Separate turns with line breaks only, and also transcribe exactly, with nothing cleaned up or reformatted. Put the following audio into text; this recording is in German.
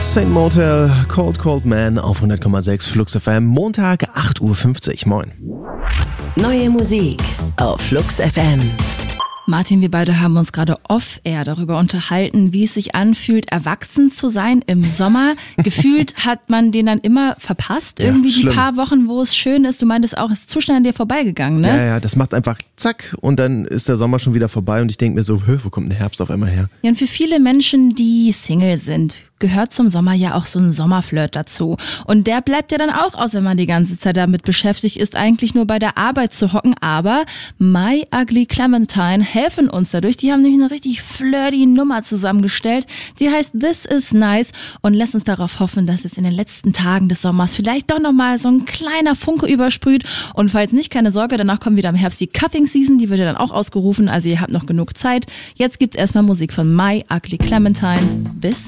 Saint Motel, Cold Cold Man auf hundert Komma sechs Flux F M, Montag acht Uhr fünfzig. Moin.
Neue Musik auf Flux F M.
Martin, wir beide haben uns gerade off-air darüber unterhalten, wie es sich anfühlt, erwachsen zu sein im Sommer. Gefühlt hat man den dann immer verpasst,
Ja,
irgendwie die
schlimm.
paar Wochen, wo es schön ist. Du meintest auch, es ist zu schnell an dir vorbeigegangen, ne?
Ja, ja, das macht einfach zack und dann ist der Sommer schon wieder vorbei und ich denke mir so, hö, wo kommt der Herbst auf einmal her?
Ja, und für viele Menschen, die Single sind, gehört zum Sommer ja auch so ein Sommerflirt dazu. Und der bleibt ja dann auch aus, wenn man die ganze Zeit damit beschäftigt ist, eigentlich nur bei der Arbeit zu hocken. Aber My Ugly Clementine helfen uns dadurch. Die haben nämlich eine richtig flirty Nummer zusammengestellt. Die heißt This Is Nice und lässt uns darauf hoffen, dass es in den letzten Tagen des Sommers vielleicht doch nochmal so ein kleiner Funke übersprüht. Und falls nicht, keine Sorge, danach kommt wieder im Herbst die Cuffing Season. Die wird ja dann auch ausgerufen, also ihr habt noch genug Zeit. Jetzt gibt's erstmal Musik von My Ugly Clementine. Bis